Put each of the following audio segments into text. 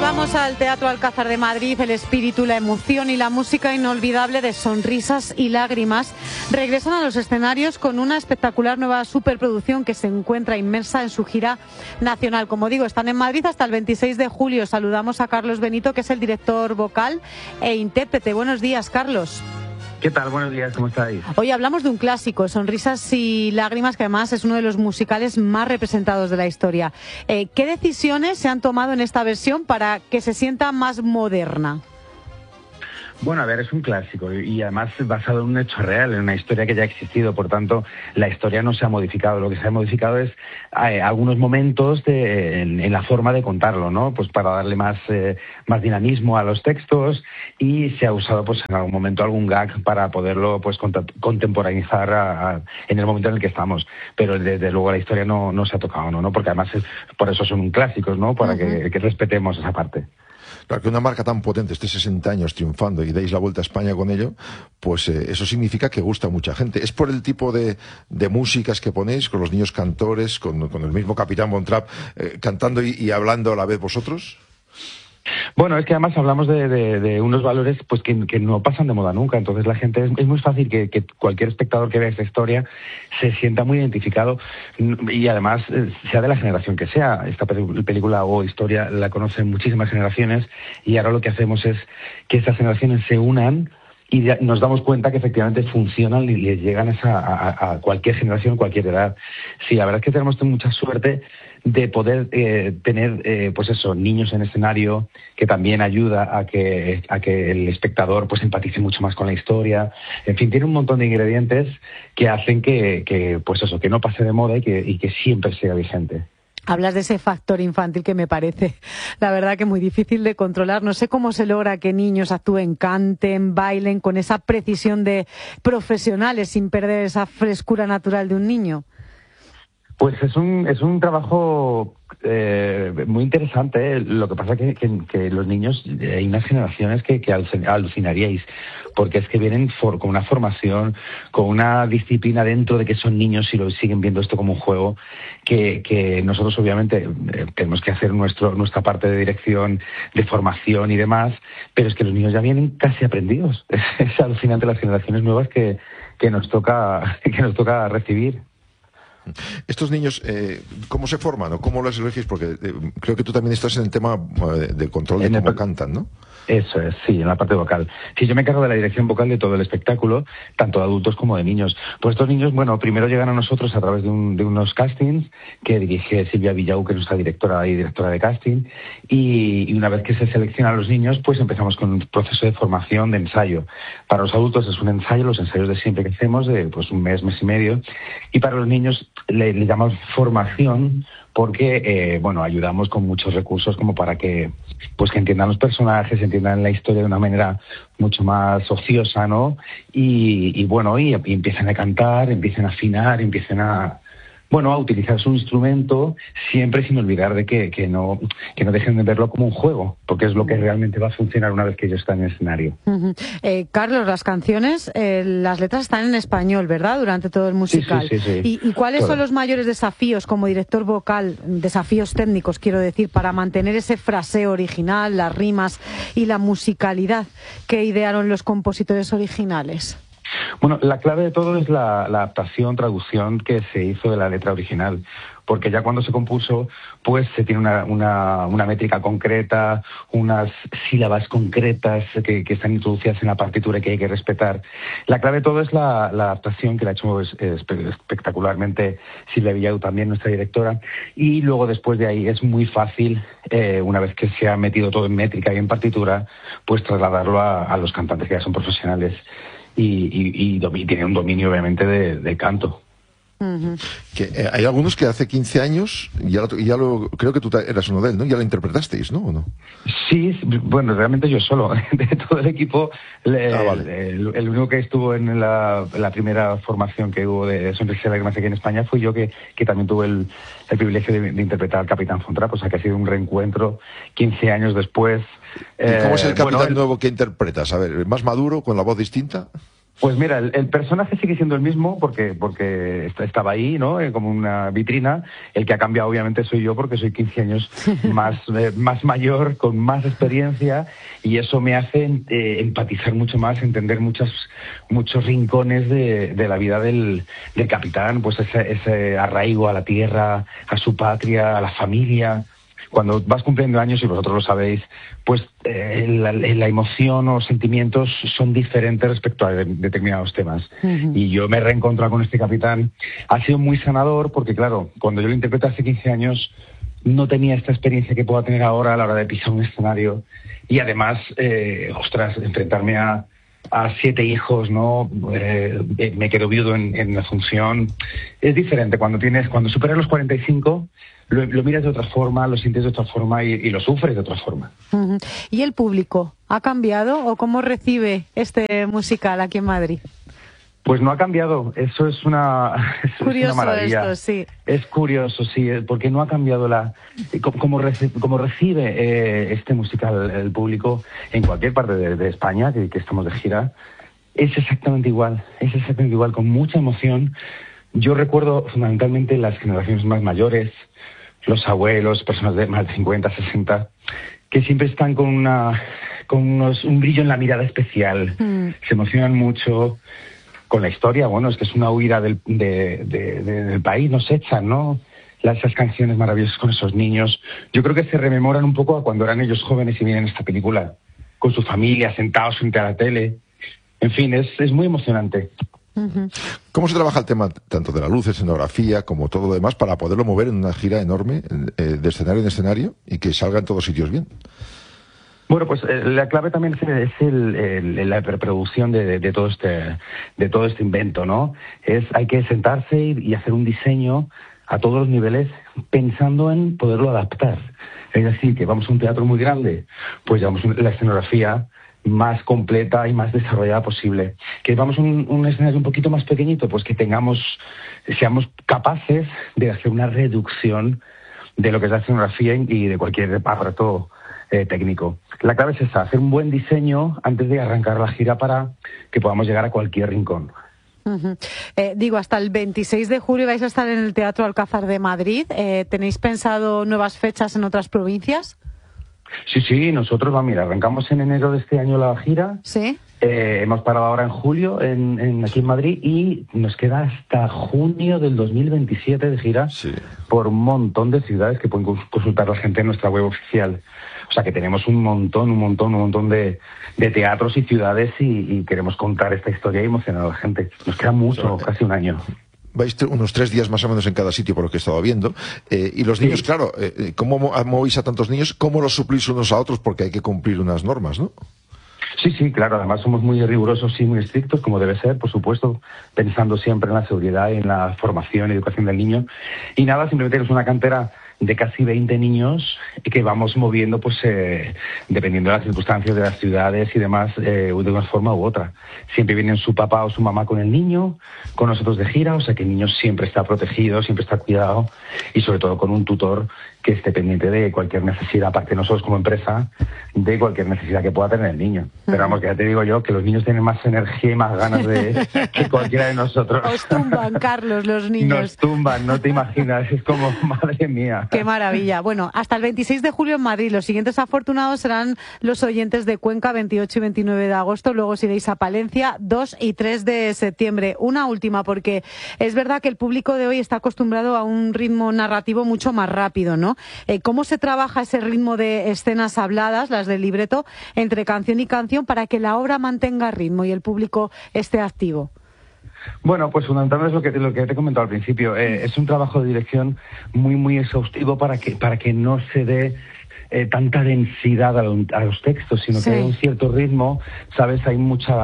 Vamos al Teatro Alcázar de Madrid. El espíritu, la emoción y la música inolvidable de Sonrisas y Lágrimas regresan a los escenarios con una espectacular nueva superproducción que se encuentra inmersa en su gira nacional. Como digo, están en Madrid hasta el 26 de julio. Saludamos a Carlos Benito, que es el director vocal e intérprete. Buenos días, Carlos. ¿Qué tal? Buenos días, ¿cómo estáis? Hoy hablamos de un clásico, Sonrisas y Lágrimas, que además es uno de los musicales más representados de la historia. ¿Qué decisiones se han tomado en esta versión para que se sienta más moderna? Bueno, a ver, es un clásico y además basado en un hecho real, en una historia que ya ha existido, por tanto, la historia no se ha modificado. Lo que se ha modificado es algunos momentos en la forma de contarlo, ¿no? Pues para darle más dinamismo a los textos, y se ha usado pues en algún momento algún gag para poderlo pues contemporaneizar en el momento en el que estamos. Pero desde luego la historia no se ha tocado, ¿no? Porque además por eso son clásicos, ¿no? Para que respetemos esa parte. Claro, que una marca tan potente esté 60 años triunfando y deis la vuelta a España con ello, pues eso significa que gusta a mucha gente. ¿Es por el tipo de músicas que ponéis, con los niños cantores, con el mismo Capitán Von Trapp cantando y hablando a la vez vosotros? Bueno, es que además hablamos de unos valores pues que no pasan de moda nunca. Entonces la gente es muy fácil que cualquier espectador que vea esta historia se sienta muy identificado, y además sea de la generación que sea. Esta película o historia la conocen muchísimas generaciones, y ahora lo que hacemos es que estas generaciones se unan y nos damos cuenta que efectivamente funcionan y les llegan a cualquier generación, cualquier edad. Sí, la verdad es que tenemos mucha suerte de poder tener pues eso, niños en escenario, que también ayuda a que el espectador pues empatice mucho más con la historia. En fin, tiene un montón de ingredientes que hacen que pues eso, que no pase de moda y que siempre sea vigente. Hablas de ese factor infantil que me parece, la verdad, que muy difícil de controlar. No sé cómo se logra que niños actúen, canten, bailen con esa precisión de profesionales sin perder esa frescura natural de un niño. Pues es un trabajo muy interesante. Lo que pasa que los niños, hay unas generaciones que alucinaríais, porque es que vienen con una formación, con una disciplina dentro de que son niños y lo siguen viendo esto como un juego, que nosotros obviamente tenemos que hacer nuestra parte de dirección, de formación y demás, pero es que los niños ya vienen casi aprendidos. Es alucinante las generaciones nuevas que nos toca recibir. Estos niños, ¿cómo se forman o cómo los elegís? Porque creo que tú también estás en el tema de control de cómo cantan, ¿no? Eso es, sí, en la parte vocal. Sí, yo me encargo de la dirección vocal de todo el espectáculo, tanto de adultos como de niños. Pues estos niños, bueno, primero llegan a nosotros a través de unos castings que dirige Silvia Villau, que es nuestra directora de casting, y una vez que se seleccionan a los niños, pues empezamos con un proceso de formación, de ensayo. Para los adultos es un ensayo, los ensayos de siempre que hacemos, de pues un mes y medio, y para los niños le llamamos formación, porque bueno, ayudamos con muchos recursos como para que entiendan los personajes, entiendan la historia de una manera mucho más ociosa, ¿no? Y bueno, y empiecen a cantar, empiecen a afinar, empiecen a utilizar su instrumento, siempre sin olvidar de que no dejen de verlo como un juego, porque es lo que realmente va a funcionar una vez que ellos están en el escenario. Carlos, las canciones, las letras están en español, ¿verdad?, durante todo el musical. Sí. ¿Y cuáles son los mayores desafíos como director vocal, desafíos técnicos, quiero decir, para mantener ese fraseo original, las rimas y la musicalidad que idearon los compositores originales? Bueno, la clave de todo es la adaptación, traducción que se hizo de la letra original, porque ya cuando se compuso, pues se tiene una métrica concreta, unas sílabas concretas que están introducidas en la partitura y que hay que respetar. La clave de todo es la adaptación, que la ha hecho espectacularmente Silvia Villau, también nuestra directora, y luego después de ahí es muy fácil, una vez que se ha metido todo en métrica y en partitura, pues trasladarlo a los cantantes que ya son profesionales y tienen un dominio obviamente de canto. Que hay algunos que hace 15 años, creo que tú eras uno de él, ¿no? Ya lo interpretasteis, ¿no? ¿O no? Sí, bueno, realmente yo solo, de todo el equipo, vale. el único que estuvo en la primera formación que hubo de Sonrisas y Lágrimas aquí en España fui yo, que también tuve el privilegio de interpretar al Capitán Von Trapp, o sea que ha sido un reencuentro 15 años después. ¿Y cómo es el capitán nuevo que interpretas? A ver, ¿más maduro, con la voz distinta? Pues mira, el personaje sigue siendo el mismo porque estaba ahí, ¿no? Como una vitrina. El que ha cambiado obviamente soy yo porque soy 15 años más mayor, con más experiencia, y eso me hace empatizar mucho más, entender muchos rincones de la vida del capitán, pues ese arraigo a la tierra, a su patria, a la familia. Cuando vas cumpliendo años, y vosotros lo sabéis, pues la emoción o sentimientos son diferentes respecto a determinados temas. Uh-huh. Y yo me he reencontrado con este capitán. Ha sido muy sanador porque, claro, cuando yo lo interpreté hace 15 años, no tenía esta experiencia que puedo tener ahora a la hora de pisar un escenario. Y además, enfrentarme a 7 hijos, ¿no? Me quedo viudo en la función. Es diferente. Cuando superas los 45... Lo miras de otra forma, lo sientes de otra forma y lo sufres de otra forma. Uh-huh. ¿Y el público ha cambiado o cómo recibe este musical aquí en Madrid? Pues no ha cambiado, eso es una maravilla. Esto, sí. Es curioso, sí, porque no ha cambiado cómo recibe este musical el público en cualquier parte de España, que estamos de gira. Es exactamente igual, con mucha emoción. Yo recuerdo fundamentalmente las generaciones más mayores, los abuelos, personas de más de 50, 60, que siempre están con un brillo en la mirada especial. Se emocionan mucho con la historia. Bueno, es que es una huida del país, nos echan, ¿no? Esas canciones maravillosas con esos niños. Yo creo que se rememoran un poco a cuando eran ellos jóvenes y vienen esta película con su familia, sentados frente a la tele. En fin, es muy emocionante. Uh-huh. ¿Cómo se trabaja el tema tanto de la luz, escenografía, como todo lo demás, para poderlo mover en una gira enorme, de escenario en escenario, y que salga en todos sitios bien? Bueno, pues la clave también es la preproducción de todo este invento, ¿no? Hay que sentarse y hacer un diseño a todos los niveles pensando en poderlo adaptar. Es decir, que vamos a un teatro muy grande, pues llevamos la escenografía más completa y más desarrollada posible. Que vamos a un escenario un poquito más pequeñito, pues que seamos capaces de hacer una reducción de lo que es la escenografía y de cualquier aparato técnico. La clave es esa, hacer un buen diseño antes de arrancar la gira para que podamos llegar a cualquier rincón. Uh-huh. Hasta el 26 de julio vais a estar en el Teatro Alcázar de Madrid. ¿Tenéis pensado nuevas fechas en otras provincias? Sí, nosotros arrancamos en enero de este año la gira. Sí. Hemos parado ahora en julio aquí en Madrid y nos queda hasta junio del 2027 de gira, sí, por un montón de ciudades que pueden consultar la gente en nuestra web oficial. O sea que tenemos un montón de teatros y ciudades y queremos contar esta historia y emocionar a la gente. Nos queda mucho, casi un año. Vais unos 3 días más o menos en cada sitio, por lo que he estado viendo. Y los niños, claro, ¿cómo movéis a tantos niños? ¿Cómo los suplís unos a otros? Porque hay que cumplir unas normas, ¿no? Sí, claro. Además somos muy rigurosos y muy estrictos, como debe ser, por supuesto, pensando siempre en la seguridad y en la formación y educación del niño. Y nada, simplemente es una cantera de casi 20 niños que vamos moviendo, pues dependiendo de las circunstancias de las ciudades y demás, de una forma u otra. Siempre vienen su papá o su mamá con el niño, con nosotros de gira, o sea que el niño siempre está protegido, siempre está cuidado y sobre todo con un tutor que esté pendiente de cualquier necesidad, aparte de nosotros como empresa, de cualquier necesidad que pueda tener el niño. Pero vamos, que ya te digo yo que los niños tienen más energía y más ganas que cualquiera de nosotros. Os tumban, Carlos, los niños. Nos tumban, no te imaginas, es como, madre mía. Qué maravilla. Bueno, hasta el 26 de julio en Madrid. Los siguientes afortunados serán los oyentes de Cuenca, 28 y 29 de agosto. Luego os iréis a Palencia, 2 y 3 de septiembre. Una última, porque es verdad que el público de hoy está acostumbrado a un ritmo narrativo mucho más rápido, ¿no? ¿Cómo se trabaja ese ritmo de escenas habladas, las del libreto, entre canción y canción para que la obra mantenga ritmo y el público esté activo? Bueno, pues fundamentalmente es lo que te he comentado al principio. Es un trabajo de dirección muy exhaustivo para que no se dé tanta densidad a los textos, sino que hay un cierto ritmo, ¿sabes? Hay mucha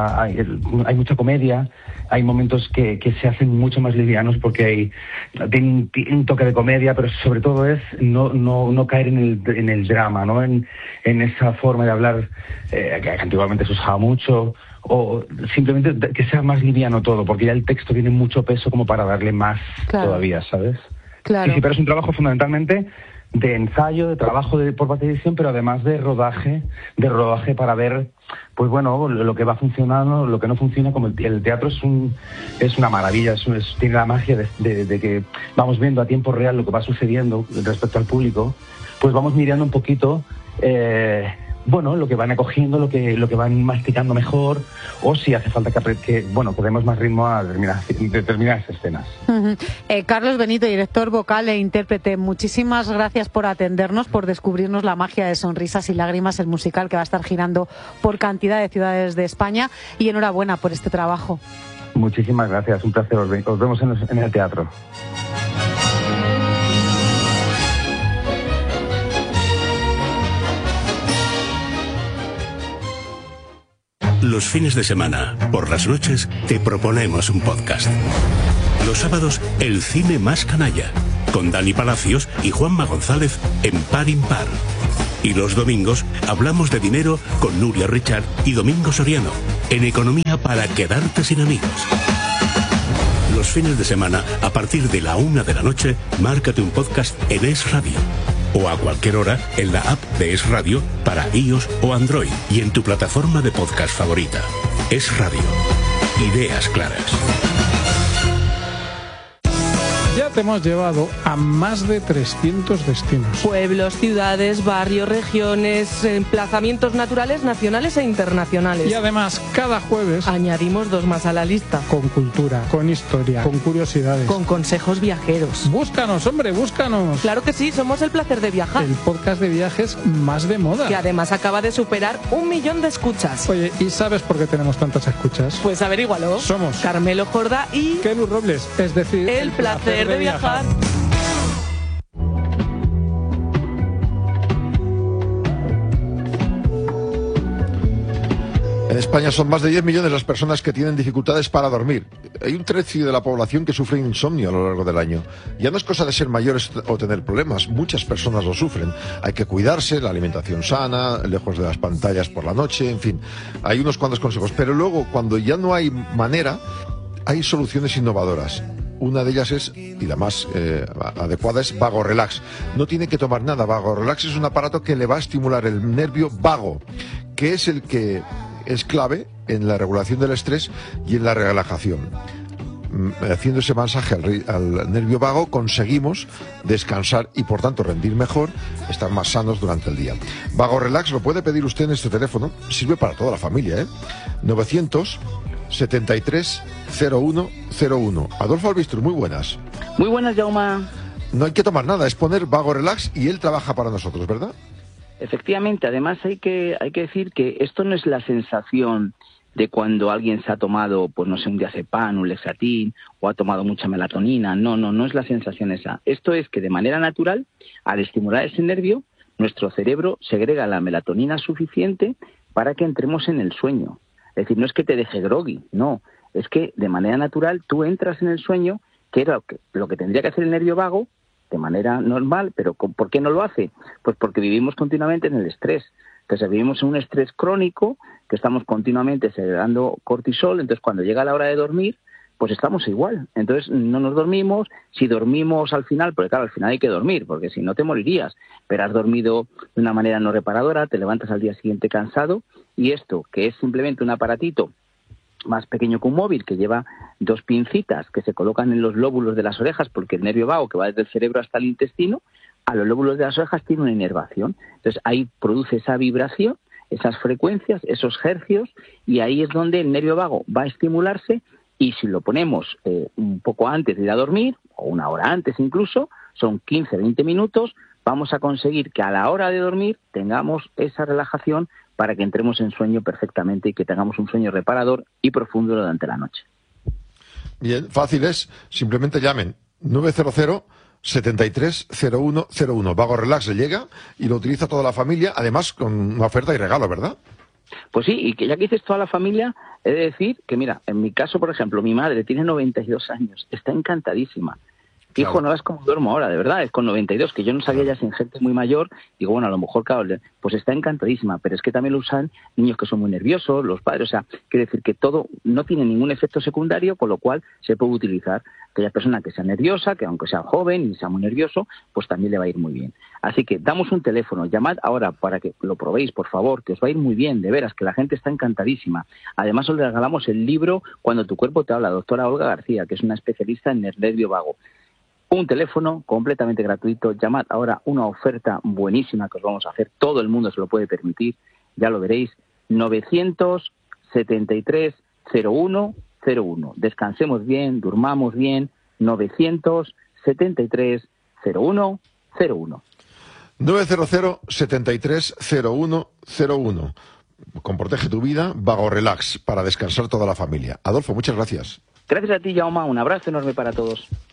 comedia, hay momentos que se hacen mucho más livianos porque tienen un toque de comedia, pero sobre todo es no caer en el drama, ¿no? En esa forma de hablar que antiguamente se usaba mucho, o simplemente que sea más liviano todo, porque ya el texto tiene mucho peso como para darle más todavía, ¿sabes? Claro. Sí, pero es un trabajo fundamentalmente de ensayo, de trabajo por parte de edición, pero además de rodaje para ver, pues bueno, lo que va funcionando, lo que no funciona. Como el teatro es una maravilla, tiene la magia de que vamos viendo a tiempo real lo que va sucediendo respecto al público, pues vamos mirando un poquito lo que van acogiendo, lo que van masticando mejor, o si hace falta que demos más ritmo a determinadas escenas. Carlos Benito, director vocal e intérprete, muchísimas gracias por atendernos, por descubrirnos la magia de Sonrisas y Lágrimas, el musical que va a estar girando por cantidad de ciudades de España, y enhorabuena por este trabajo. Muchísimas gracias, un placer, os vemos en el teatro. Los fines de semana, por las noches, te proponemos un podcast. Los sábados, el cine más canalla, con Dani Palacios y Juanma González en Par Impar. Y los domingos, hablamos de dinero con Nuria Richard y Domingo Soriano, en Economía para quedarte sin amigos. Los fines de semana, a partir de la 1 de la noche, márcate un podcast en Es Radio. O a cualquier hora en la app de Es Radio para iOS o Android y en tu plataforma de podcast favorita. Es Radio. Ideas claras. Ya te hemos llevado a más de 300 destinos. Pueblos, ciudades, barrios, regiones, emplazamientos naturales, nacionales e internacionales. Y además, cada jueves añadimos 2 más a la lista. Con cultura, con historia, con curiosidades, con consejos viajeros. Búscanos, hombre, búscanos. Claro que sí, somos El Placer de Viajar. El podcast de viajes más de moda. Que además acaba de superar 1 millón de escuchas. Oye, ¿y sabes por qué tenemos tantas escuchas? Pues averígualo. Somos Carmelo Jordá y Kenu Robles, es decir, El Placer de Viajar. En España son más de 10 millones las personas que tienen dificultades para dormir. Hay un tercio de la población que sufre insomnio a lo largo del año. Ya no es cosa de ser mayores o tener problemas, muchas personas lo sufren. Hay que cuidarse, la alimentación sana, lejos de las pantallas por la noche, en fin. Hay unos cuantos consejos, pero luego cuando ya no hay manera, hay soluciones innovadoras. Una de ellas es, y la más adecuada, es Vago Relax. No tiene que tomar nada. Vago Relax es un aparato que le va a estimular el nervio vago, que es el que es clave en la regulación del estrés y en la relajación. Haciendo ese masaje al nervio vago conseguimos descansar y por tanto rendir mejor, estar más sanos durante el día. Vago Relax lo puede pedir usted en este teléfono, sirve para toda la familia, 973 0101. Adolfo Albistur, muy buenas. Muy buenas, Jaume. No hay que tomar nada, es poner Vago Relax y él trabaja para nosotros, ¿verdad? Efectivamente, además hay que decir que esto no es la sensación de cuando alguien se ha tomado, pues no sé, un diazepam, un Lexatin, o ha tomado mucha melatonina. No es la sensación esa. Esto es que de manera natural, al estimular ese nervio, nuestro cerebro segrega la melatonina suficiente para que entremos en el sueño. Es decir, no es que te deje groggy, no. Es que de manera natural tú entras en el sueño, que era lo que tendría que hacer el nervio vago, de manera normal, pero ¿por qué no lo hace? Pues porque vivimos continuamente en el estrés. Entonces vivimos en un estrés crónico, que estamos continuamente segregando cortisol, entonces cuando llega la hora de dormir, pues estamos igual. Entonces no nos dormimos, si dormimos al final, porque claro, al final hay que dormir, porque si no te morirías, pero has dormido de una manera no reparadora, te levantas al día siguiente cansado, y esto, que es simplemente un aparatito más pequeño que un móvil, que lleva 2 pincitas que se colocan en los lóbulos de las orejas, porque el nervio vago, que va desde el cerebro hasta el intestino, a los lóbulos de las orejas tiene una inervación. Entonces ahí produce esa vibración, esas frecuencias, esos hercios, y ahí es donde el nervio vago va a estimularse, y si lo ponemos un poco antes de ir a dormir, o 1 hora antes incluso, son 15-20 minutos, vamos a conseguir que a la hora de dormir tengamos esa relajación para que entremos en sueño perfectamente y que tengamos un sueño reparador y profundo durante la noche. Bien, fácil es, simplemente llamen 900 730101. Vago Relax le llega y lo utiliza toda la familia, además con una oferta y regalo, ¿verdad? Pues sí, y que ya que dices toda la familia, he de decir que, mira, en mi caso, por ejemplo, mi madre tiene 92 años, está encantadísima. Hijo, no ves cómo duermo ahora, de verdad, es con 92, que yo no sabía ya si en gente muy mayor, digo, bueno, a lo mejor, claro, pues está encantadísima, pero es que también lo usan niños que son muy nerviosos, los padres, o sea, quiere decir que todo no tiene ningún efecto secundario, con lo cual se puede utilizar. Aquella persona que sea nerviosa, que aunque sea joven y sea muy nervioso, pues también le va a ir muy bien. Así que damos un teléfono, llamad ahora para que lo probéis, por favor, que os va a ir muy bien, de veras, que la gente está encantadísima. Además, os regalamos el libro Cuando tu cuerpo te habla, doctora Olga García, que es una especialista en el nervio vago. Un teléfono completamente gratuito, llamad ahora, una oferta buenísima que os vamos a hacer, todo el mundo se lo puede permitir, ya lo veréis, 973-0101. Descansemos bien, durmamos bien, 973-0101. 900-73-0101. Con Protege tu Vida, Vago Relax, para descansar toda la familia. Adolfo, muchas gracias. Gracias a ti, Jaume, un abrazo enorme para todos.